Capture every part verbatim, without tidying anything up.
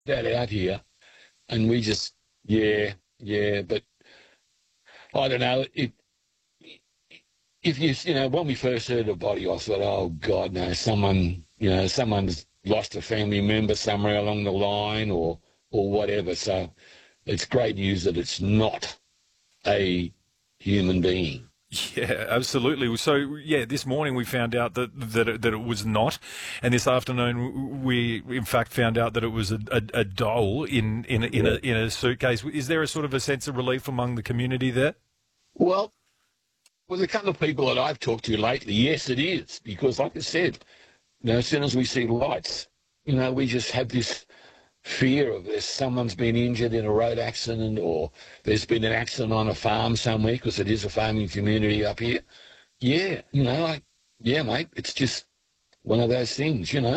that out here, and we just, yeah, yeah, but I don't know. If, if you, you know, when we first heard the body, I thought, oh, God, no, someone, you know, someone's lost a family member somewhere along the line or, or whatever. So it's great news that it's not a human being. Yeah, absolutely. So, yeah, this morning we found out that that it, that it was not, and this afternoon we, in fact, found out that it was a, a, a doll in in a, in a in a suitcase. Is there a sort of a sense of relief among the community there? Well, with a couple of people that I've talked to lately, yes, it is, because, like I said, you know, as soon as we see lights, you know, we just have this fear of this. Someone's been injured in a road accident, or there's been an accident on a farm somewhere, because it is a farming community up here. Yeah, you know, like, yeah, mate, it's just one of those things, you know.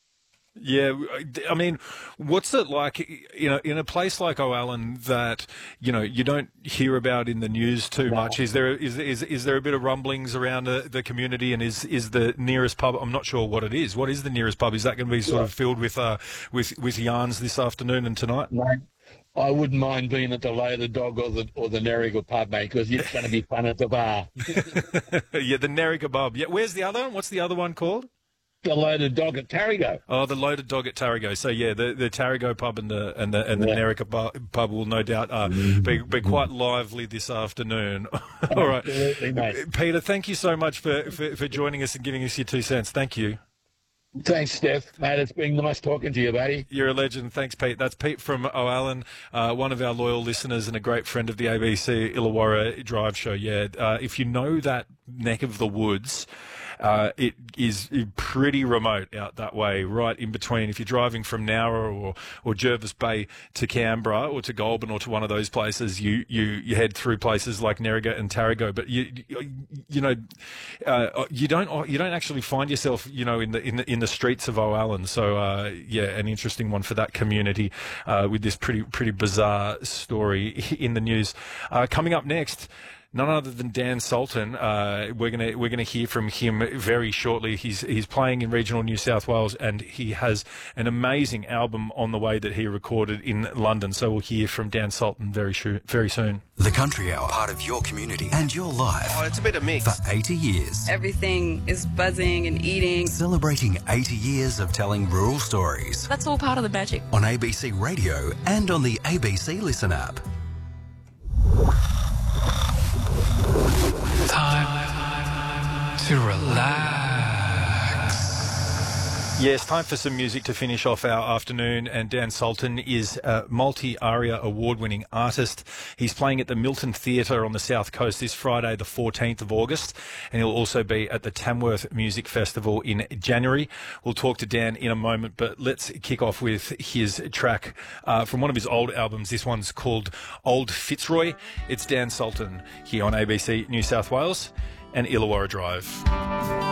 Yeah, I mean, what's it like, you know, in a place like O'Allen that, you know, you don't hear about in the news too much? Is there is is is there a bit of rumblings around the, the community, and is is the nearest pub? I'm not sure what it is. What is the nearest pub? Is that going to be sort of filled with uh with with yarns this afternoon and tonight? Mate, I wouldn't mind being at the Loaded Dog or the or the Nerriga pub, mate, because it's going to be fun at the bar. Yeah, the Nerriga pub. Yeah, where's the other one? What's the other one called? The Loaded Dog at Tarago. Oh, the Loaded Dog at Tarago. So yeah, the the Tarago pub and the and the and the yeah. Nerriga pub will no doubt uh, be be quite lively this afternoon. All right, absolutely, mate. Peter, thank you so much for, for for joining us and giving us your two cents. Thank you. Thanks, Steph. Mate, it's been nice talking to you, buddy. You're a legend. Thanks, Pete. That's Pete from O'Allen, uh, one of our loyal listeners and a great friend of the A B C Illawarra Drive Show. Yeah, uh, if you know that neck of the woods, Uh, it is pretty remote out that way, right in between. If you're driving from Nowra or, or Jervis Bay to Canberra or to Goulburn or to one of those places, you, you, you head through places like Nerriga and Tarago. But you you, you know uh, you don't you don't actually find yourself you know in the in the in the streets of O'Allen. So uh, yeah, an interesting one for that community uh, with this pretty pretty bizarre story in the news. Uh, coming up next, none other than Dan Sultan. Uh, we're gonna we're gonna hear from him very shortly. He's he's playing in regional New South Wales, and he has an amazing album on the way that he recorded in London. So we'll hear from Dan Sultan very sh- very soon. The Country Hour, part of your community and your life. Oh, it's a bit of mix. For eighty years. Everything is buzzing and eating. Celebrating eighty years of telling rural stories. That's all part of the magic. On A B C Radio and on the A B C Listen app. Time to relax. Yes, time for some music to finish off our afternoon, and Dan Sultan is a multi-ARIA award-winning artist. He's playing at the Milton Theatre on the South Coast this Friday, the fourteenth of August, and he'll also be at the Tamworth Music Festival in January. We'll talk to Dan in a moment, but let's kick off with his track uh, from one of his old albums. This one's called Old Fitzroy. It's Dan Sultan here on A B C New South Wales and Illawarra Drive.